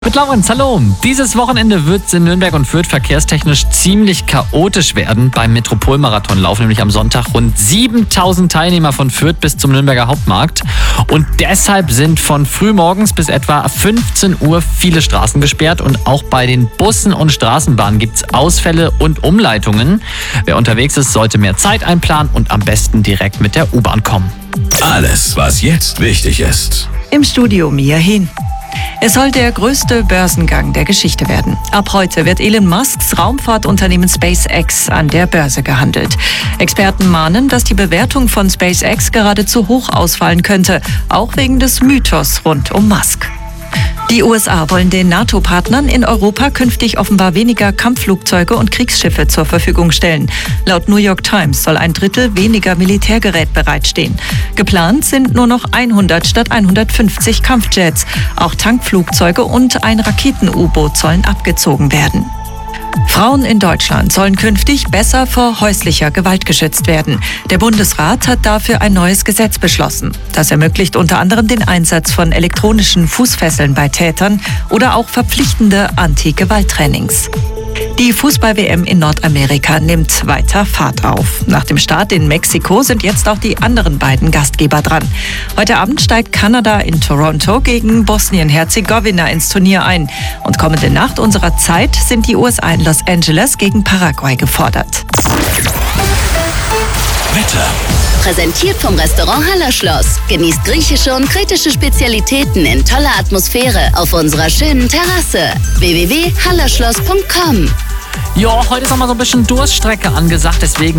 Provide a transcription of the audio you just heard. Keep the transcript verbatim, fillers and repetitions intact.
Mit Laurenz, hallo. Dieses Wochenende wird es in Nürnberg und Fürth verkehrstechnisch ziemlich chaotisch werden. Beim Metropolmarathon laufen nämlich am Sonntag rund siebentausend Teilnehmer von Fürth bis zum Nürnberger Hauptmarkt. Und deshalb sind von frühmorgens bis etwa fünfzehn Uhr viele Straßen gesperrt. Und auch bei den Bussen und Straßenbahnen gibt es Ausfälle und Umleitungen. Wer unterwegs ist, sollte mehr Zeit einplanen und am besten direkt mit der U-Bahn kommen. Alles, was jetzt wichtig ist. Im Studio Mia Hin. Es soll der größte Börsengang der Geschichte werden. Ab heute wird Elon Musks Raumfahrtunternehmen SpaceX an der Börse gehandelt. Experten mahnen, dass die Bewertung von SpaceX gerade zu hoch ausfallen könnte, auch wegen des Mythos rund um Musk. Die U S A wollen den NATO-Partnern in Europa künftig offenbar weniger Kampfflugzeuge und Kriegsschiffe zur Verfügung stellen. Laut New York Times soll ein Drittel weniger Militärgerät bereitstehen. Geplant sind nur noch hundert statt hundertfünfzig Kampfjets. Auch Tankflugzeuge und ein Raketen-U-Boot sollen abgezogen werden. Frauen in Deutschland sollen künftig besser vor häuslicher Gewalt geschützt werden. Der Bundesrat hat dafür ein neues Gesetz beschlossen. Das ermöglicht unter anderem den Einsatz von elektronischen Fußfesseln bei Tätern oder auch verpflichtende Anti-Gewalt-Trainings. Die Fußball-W M in Nordamerika nimmt weiter Fahrt auf. Nach dem Start in Mexiko sind jetzt auch die anderen beiden Gastgeber dran. Heute Abend steigt Kanada in Toronto gegen Bosnien-Herzegowina ins Turnier ein. Und kommende Nacht unserer Zeit sind die U S A in Los Angeles gegen Paraguay gefordert. Wetter. Präsentiert vom Restaurant Hallerschloss. Genießt griechische und kretische Spezialitäten in toller Atmosphäre auf unserer schönen Terrasse. w w w punkt hallerschloss punkt com. Ja, heute ist noch mal so ein bisschen Durststrecke angesagt, deswegen